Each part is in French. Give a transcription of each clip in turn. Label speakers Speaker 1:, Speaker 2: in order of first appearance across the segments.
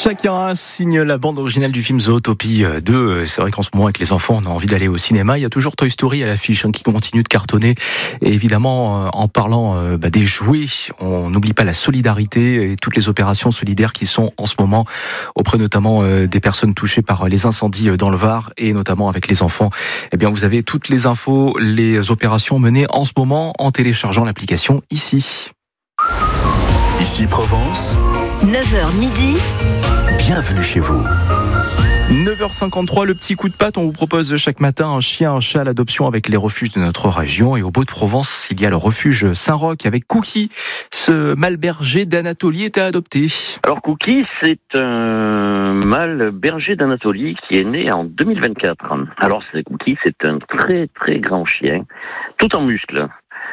Speaker 1: Chacun signe la bande originale du film Zootopie 2. C'est vrai qu'en ce moment, avec les enfants, on a envie d'aller au cinéma. Il y a toujours Toy Story à l'affiche qui continue de cartonner. Et évidemment, en parlant des jouets, on n'oublie pas la solidarité et toutes les opérations solidaires qui sont en ce moment auprès notamment des personnes touchées par les incendies dans le Var et notamment avec les enfants. Eh bien, vous avez toutes les infos, les opérations menées en ce moment en téléchargeant l'application ici.
Speaker 2: Ici Provence,
Speaker 3: 9h midi.
Speaker 2: Bienvenue chez vous.
Speaker 1: 9h53, le petit coup de patte. On vous propose chaque matin un chien, un chat à l'adoption avec les refuges de notre région. Et au Beau-de-Provence, il y a le refuge Saint-Roch avec Cookie. Ce mâle berger d'Anatolie est à adopter.
Speaker 4: Alors Cookie, c'est un mâle berger d'Anatolie qui est né en 2024. Alors Cookie, c'est un très très grand chien, tout en muscles.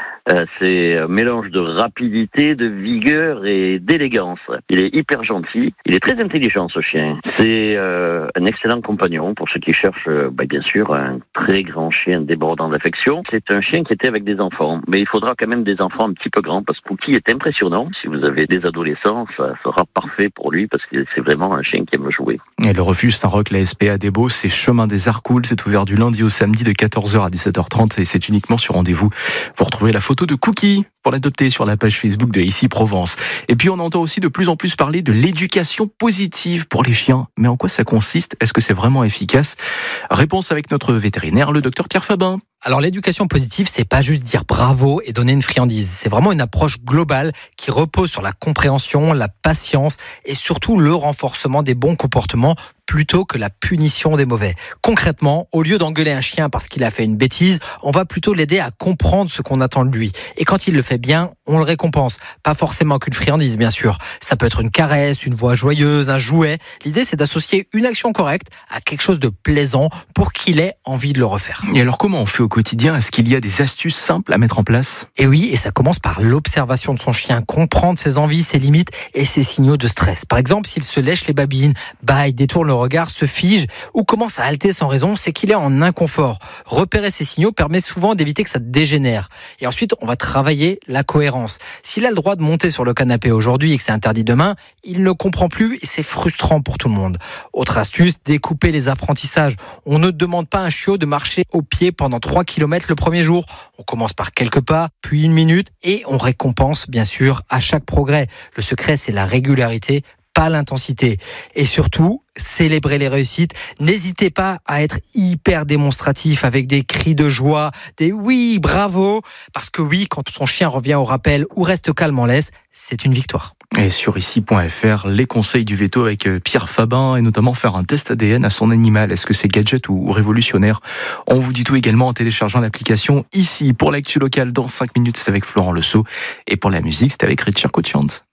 Speaker 4: C'est un mélange de rapidité, de vigueur et d'élégance. Il est hyper gentil. Il est très intelligent, ce chien. C'est un excellent compagnon pour ceux qui cherchent, bien sûr, un très grand chien débordant d'affection. C'est un chien qui était avec des enfants. Mais il faudra quand même des enfants un petit peu grands parce que Cookie est impressionnant. Si vous avez des adolescents, ça sera parfait pour lui parce que c'est vraiment un chien qui aime jouer.
Speaker 1: Et le refuge Saint-Roch, la SPA des Beaux, c'est chemin des Arcoules. C'est ouvert du lundi au samedi de 14h à 17h30 et c'est uniquement sur rendez-vous. Vous retrouvez la photo de Cookie pour l'adopter sur la page Facebook de Ici Provence. Et puis on entend aussi de plus en plus parler de l'éducation positive pour les chiens. Mais en quoi ça consiste ? Est-ce que c'est vraiment efficace ? Réponse avec notre vétérinaire, le docteur Pierre Fabin.
Speaker 5: Alors l'éducation positive, c'est pas juste dire bravo et donner une friandise. C'est vraiment une approche globale qui repose sur la compréhension, la patience et surtout le renforcement des bons comportements plutôt que la punition des mauvais. Concrètement, au lieu d'engueuler un chien parce qu'il a fait une bêtise, on va plutôt l'aider à comprendre ce qu'on attend de lui. Et quand il le fait bien, on le récompense. Pas forcément qu'une friandise, bien sûr. Ça peut être une caresse, une voix joyeuse, un jouet. L'idée, c'est d'associer une action correcte à quelque chose de plaisant pour qu'il ait envie de le refaire.
Speaker 1: Et alors, comment on fait au quotidien ? Est-ce qu'il y a des astuces simples à mettre en place ?
Speaker 5: Et oui, et ça commence par l'observation de son chien, comprendre ses envies, ses limites et ses signaux de stress. Par exemple, s'il se lèche les babines, bâille, détourne le regard, se fige ou commence à halter sans raison, c'est qu'il est en inconfort. Repérer ces signaux permet souvent d'éviter que ça dégénère. Et ensuite, on va travailler la cohérence. S'il a le droit de monter sur le canapé aujourd'hui et que c'est interdit demain, il ne comprend plus et c'est frustrant pour tout le monde. Autre astuce, découper les apprentissages. On ne demande pas à un chiot de marcher au pied pendant 3 km le premier jour. On commence par quelques pas, puis 1 minute et on récompense bien sûr à chaque progrès. Le secret, c'est la régularité, pas l'intensité. Et surtout, célébrer les réussites. N'hésitez pas à être hyper démonstratif avec des cris de joie, des oui, bravo. Parce que oui, quand son chien revient au rappel ou reste calme en laisse, c'est une victoire.
Speaker 1: Et sur ici.fr, les conseils du veto avec Pierre Fabin et notamment faire un test ADN à son animal. Est-ce que c'est gadget ou révolutionnaire ? On vous dit tout également en téléchargeant l'application ici. Pour l'actu locale, dans 5 minutes, c'est avec Florent Lesault. Et pour la musique, c'est avec Richard Cochant.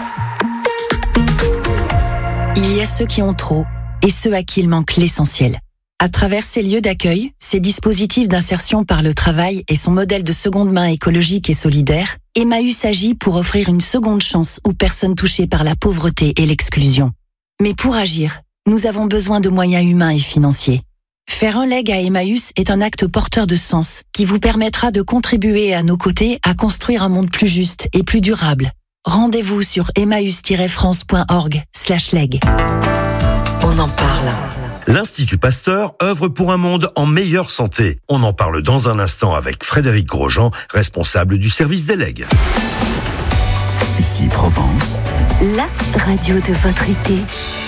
Speaker 3: Il y a ceux qui ont trop et ceux à qui il manque l'essentiel. À travers ces lieux d'accueil, ces dispositifs d'insertion par le travail et son modèle de seconde main écologique et solidaire, Emmaüs agit pour offrir une seconde chance aux personnes touchées par la pauvreté et l'exclusion. Mais pour agir, nous avons besoin de moyens humains et financiers. Faire un leg à Emmaüs est un acte porteur de sens qui vous permettra de contribuer à nos côtés à construire un monde plus juste et plus durable. Rendez-vous sur emmaüs-france.org/leg. On en parle.
Speaker 2: L'Institut Pasteur œuvre pour un monde en meilleure santé. On en parle dans un instant avec Frédéric Grosjean, responsable du service des legs.
Speaker 6: Ici Provence,
Speaker 3: La radio de votre été.